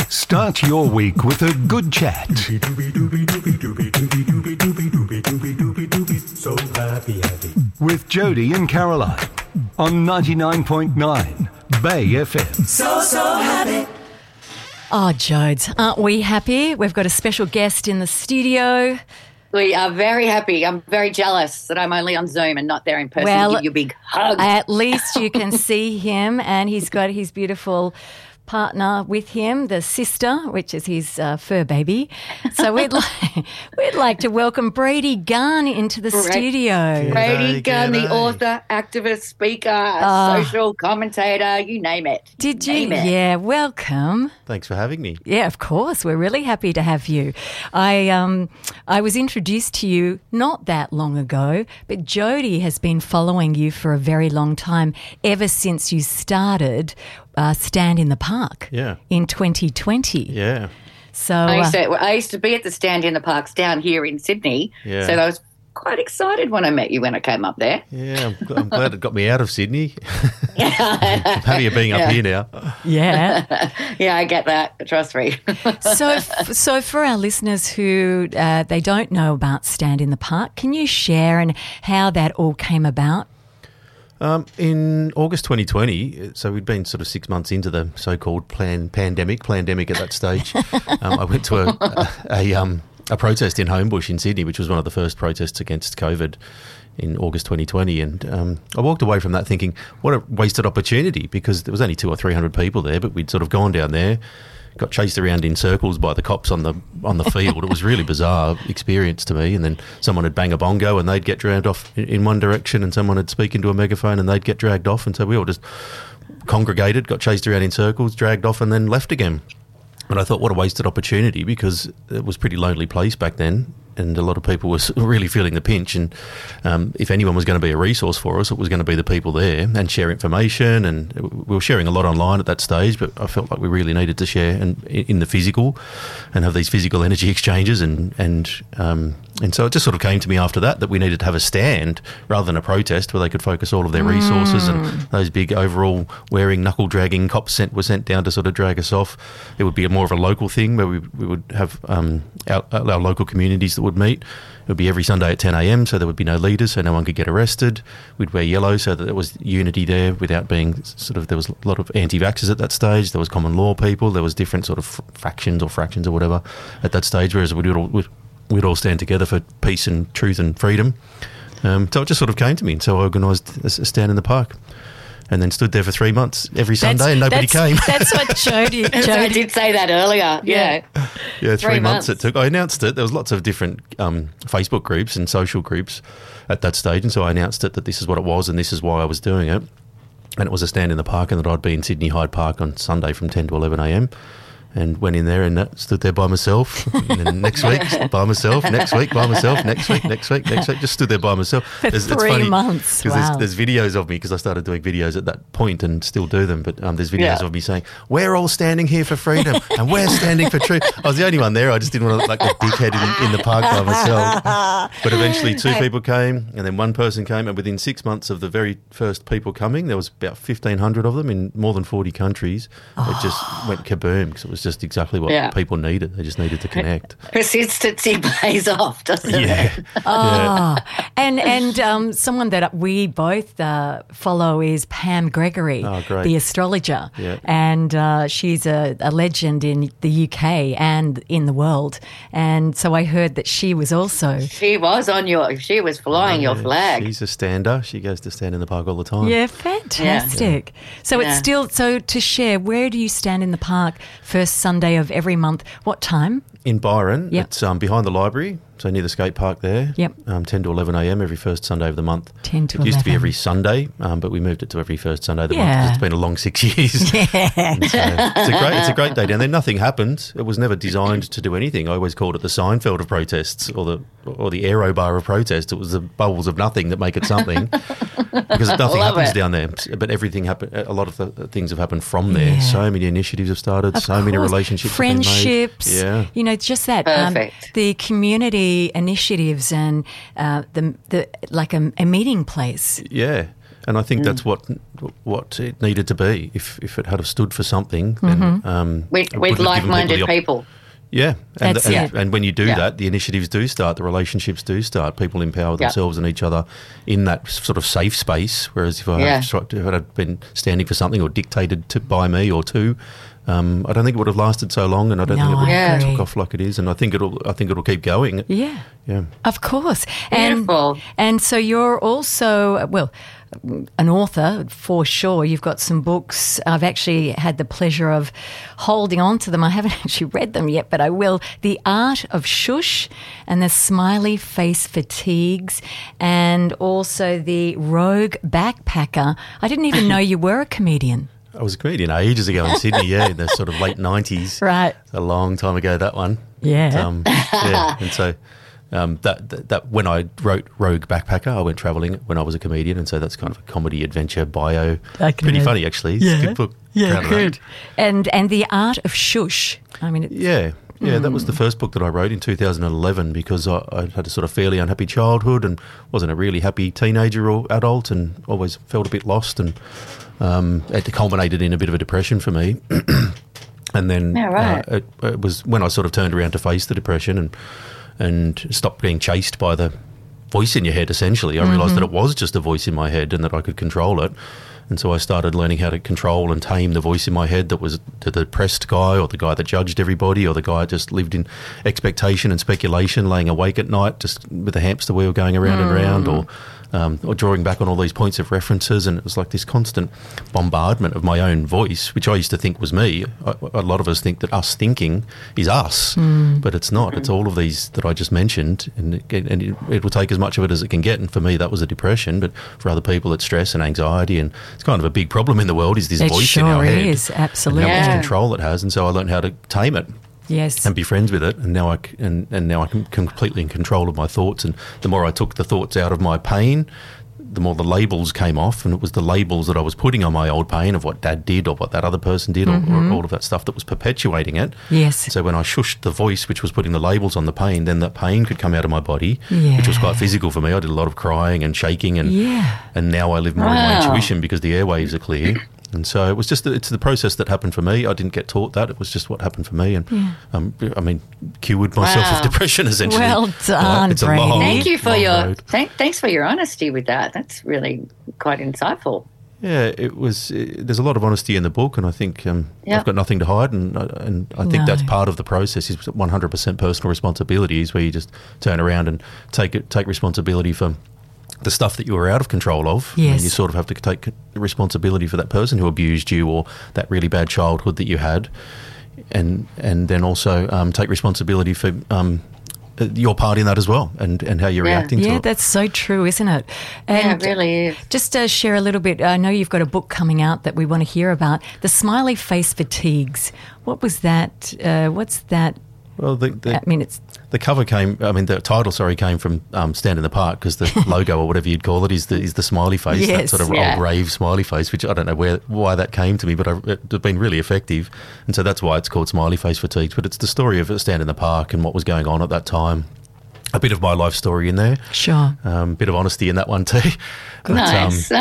Start your week with a good chat. So happy. With Jody and Caroline on 99.9 Bay FM. So happy. Oh, Jodes, aren't we happy? We've got a special guest in the studio. We are very happy. I'm very jealous that I'm only on Zoom and not there in person Well, to give you a big hug. At least you can see him, and he's got his beautiful partner with him, the sister, which is his fur baby. So we'd like to welcome Brady Gunn into the studio. Brady Gunn, the author, activist, speaker, social commentator, you name it. Did you? Name it. Yeah, welcome. Thanks for having me. Yeah, of course. We're really happy to have you. I was introduced to you not that long ago, but Jody has been following you for a very long time, ever since you started Stand in the Park in 2020. Yeah. So I used to be at the Stand in the Parks down here in Sydney, Yeah. so I was quite excited when I met you when I came up there. Yeah, I'm glad it got me out of Sydney. I'm happy of being up here now. yeah. Yeah, I get that. Trust me. So for our listeners who they don't know about Stand in the Park, can you share and how that all came about? In August 2020, so we'd been sort of 6 months into the so-called pandemic at that stage. I went to a protest in Homebush in Sydney, which was one of the first protests against COVID in August 2020. And I walked away from that thinking, what a wasted opportunity, because there was only 200 or 300 people there, but we'd sort of gone down there, got chased around in circles by the cops on the field. It was a really bizarre experience to me. And then someone would bang a bongo and they'd get dragged off in one direction, and someone would speak into a megaphone and they'd get dragged off. And so we all just congregated, got chased around in circles, dragged off, and then left again. And I thought, what a wasted opportunity, because it was a pretty lonely place back then, and a lot of people were really feeling the pinch. And if anyone was going to be a resource for us, it was going to be the people there and share information. And we were sharing a lot online at that stage, but I felt like we really needed to share in the physical and have these physical energy exchanges. And so it just sort of came to me after that we needed to have a stand rather than a protest where they could focus all of their resources. And those big overall wearing, knuckle dragging cops were sent down to sort of drag us off. It would be more of a local thing where we would have our local communities that would meet. It would be every Sunday at 10 a.m, so there would be no leaders, so no one could get arrested. We'd wear yellow so that there was unity there without being there was a lot of anti-vaxxers at that stage. There was common law people. There was different sort of factions or fractions or whatever at that stage, whereas we'd all stand together for peace and truth and freedom. So it just sort of came to me, and so I organised a stand in the park. And then stood there for 3 months every Sunday, and nobody came. That's what Jody I did say that earlier. Yeah. Yeah, 3 months it took. I announced it. There was lots of different Facebook groups and social groups at that stage, and so I announced it that this is what it was and this is why I was doing it. And it was a stand in the park, and that I'd be in Sydney Hyde Park on Sunday from 10 to 11 a.m. And went in there and stood there by myself. And then next week, by myself. Next week, by myself. Next week. Just stood there by myself. For 3 months. Because there's videos of me, because I started doing videos at that point and still do them. But there's videos of me saying, we're all standing here for freedom and we're standing for truth. I was the only one there. I just didn't want to look like a dickhead in the park by myself. But eventually 2 people came, and then 1 person came. And within 6 months of the very first people coming, there was about 1,500 of them in more than 40 countries. It just went kaboom, because it was just exactly what people needed. They just needed to connect. Persistency pays off, doesn't it? Yeah. And someone that we both follow is Pam Gregory, the astrologer. Yeah. And she's a legend in the UK and in the world. And so I heard that she was also... She was flying your flag. She's a stander. She goes to stand in the park all the time. Yeah, fantastic. Yeah. So it's still... So to share, where do you stand in the park first Sunday of every month? What time? In Byron. It's behind the library, so near the skate park there. 10 to 11 a.m. every first Sunday of the month. 10 to 11. It used to be every Sunday, but we moved it to every first Sunday of the month, because it's been a long 6 years. And so it's a great day down there. Nothing happened. It was never designed to do anything. I always called it the Seinfeld of protests, or the aero bar of protest. It was the bubbles of nothing that make it something, because nothing happens down there. But everything happened. A lot of the things have happened from there. Yeah. So many initiatives have started. Of so course. many relationships, friendships. have been made. You know, just that. Perfect. The community initiatives and the like a meeting place. Yeah. And I think that's what it needed to be. If it had have stood for something, then with like-minded people. Yeah, That's it. and when you do that, the initiatives do start, the relationships do start. People empower themselves and each other in that sort of safe space. Whereas if I had been standing for something or dictated by me or to, I don't think it would have lasted so long, and I don't think it would have took off like it is. And I think it'll keep going. Yeah, yeah, of course. Beautiful. And so you're also an author for sure. You've got some books. I've actually had the pleasure of holding on to them. I haven't actually read them yet, but I will. The Art of Shush and the Smiley Face Fatigues, and also the Rogue Backpacker. I didn't even know you were a comedian. I was a comedian ages ago in Sydney, in the sort of late 90s. Right. A long time ago, that one. Yeah. And so that when I wrote Rogue Backpacker, I went travelling when I was a comedian, and so that's kind of a comedy adventure bio. Pretty funny, actually. It's a good book. Yeah, good. And The Art of Shush. I mean, that was the first book that I wrote in 2011 because I had a sort of fairly unhappy childhood and wasn't a really happy teenager or adult, and always felt a bit lost, and it culminated in a bit of a depression for me. And then it was when I sort of turned around to face the depression and stopped being chased by the voice in your head, essentially. I realised that it was just a voice in my head and that I could control it. And so I started learning how to control and tame the voice in my head that was the depressed guy, or the guy that judged everybody, or the guy that just lived in expectation and speculation, laying awake at night just with a hamster wheel going around and around, or drawing back on all these points of references. And it was like this constant bombardment of my own voice, which I used to think was me. A lot of us think that us thinking is us, but it's not. It's all of these that I just mentioned, and it will take as much of it as it can get. And for me, that was a depression, but for other people, it's stress and anxiety, and it's kind of a big problem in the world, is this voice in our head. It is, absolutely. And how much control it has. And so I learned how to tame it. Yes. And be friends with it, and now I'm completely in control of my thoughts. And the more I took the thoughts out of my pain, the more the labels came off, and it was the labels that I was putting on my old pain of what Dad did or what that other person did, or all of that stuff that was perpetuating it. Yes. So when I shushed the voice, which was putting the labels on the pain, then that pain could come out of my body, which was quite physical for me. I did a lot of crying and shaking, and now I live more in my intuition because the airwaves are clear. And so it was just it's the process that happened for me. I didn't get taught that. It was just what happened for me. And cured myself of depression, essentially. Well done, it's a Brady. long, Thank you for road. thanks for your honesty with that. That's really quite insightful. Yeah, it was. There's a lot of honesty in the book, and I think I've got nothing to hide, and I think that's part of the process. Is 100% personal responsibility, is where you just turn around and take responsibility for the stuff that you were out of control of. Yes. And you sort of have to take responsibility for that person who abused you, or that really bad childhood that you had, and then also take responsibility for your part in that as well, and how you're reacting to it. Yeah, that's so true, isn't it? And it really is. Just to share a little bit, I know you've got a book coming out that we want to hear about, The Smiley Face Fatigues. What was that? What's that? Well, the cover came. The title, came from Stand in the Park, because the logo or whatever you'd call it is the smiley face, that sort of old rave smiley face, which I don't know why that came to me, but it's been really effective, and so that's why it's called Smiley Face Fatigues. But it's the story of Stand in the Park and what was going on at that time. A bit of my life story in there. Sure. Bit of honesty in that one too. Nice.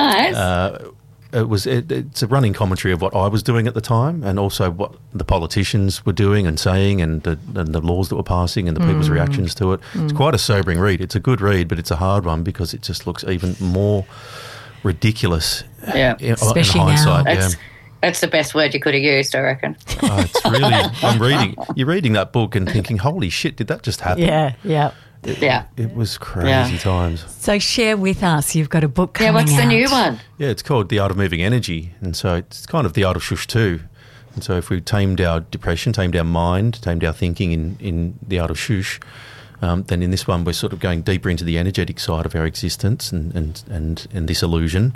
It's a running commentary of what I was doing at the time, and also what the politicians were doing and saying, and the laws that were passing, and the people's reactions to it. It's quite a sobering read. It's a good read, but it's a hard one because it just looks even more ridiculous Especially in hindsight. now. That's the best word you could have used, I reckon. It's really, you're reading that book and thinking, holy shit, did that just happen? Yeah. It was crazy times. So share with us. You've got a book coming out. What's the new one? Yeah, it's called The Art of Moving Energy, and so it's kind of the art of shush too. And so if we tamed our depression, tamed our mind, tamed our thinking in the art of shush, then in this one we're sort of going deeper into the energetic side of our existence and this illusion.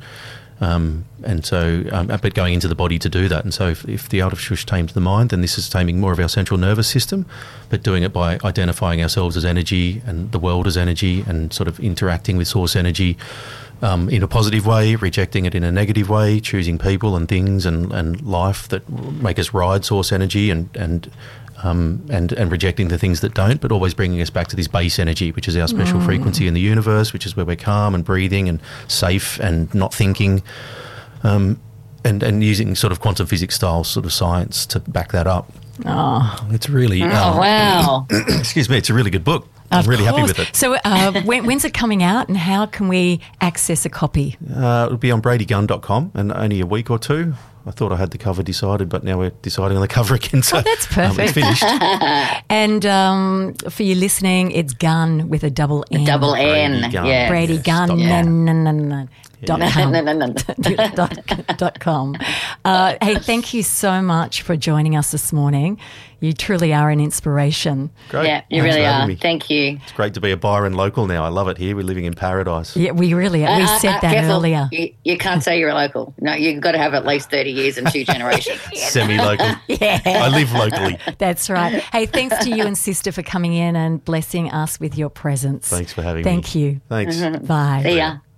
But going into the body to do that. And so if the art of shush tames the mind, then this is taming more of our central nervous system, but doing it by identifying ourselves as energy and the world as energy, and sort of interacting with source energy in a positive way, rejecting it in a negative way, choosing people and things and life that make us ride source energy, and and rejecting the things that don't, but always bringing us back to this base energy, which is our special frequency in the universe, which is where we're calm and breathing and safe and not thinking, and using sort of quantum physics style sort of science to back that up. Oh, It's really, wow. excuse me, it's a really good book. I'm really happy with it. So when's it coming out and how can we access a copy? It'll be on bradygunn.com in only a week or two. I thought I had the cover decided, but now we're deciding on the cover again. So that's perfect. It's finished. And for you listening, it's Gunn with a double N. Double N. Brady Gunn. Yeah. Brady Gunn. Yeah. .com. Hey, thank you so much for joining us this morning. You truly are an inspiration. Great. Yeah, you Thanks really for having are. me. Thank you. It's great to be a Byron local now. I love it here. We're living in paradise. Yeah, we really are. We said that careful. earlier. You can't say you're a local. No, you've got to have at least 30 years and 2 generations. Semi-local. Yeah. I live locally. That's right. Hey, thanks to you and Sister for coming in and blessing us with your presence. Thanks for having me. Thank you. Thanks. Bye. See ya.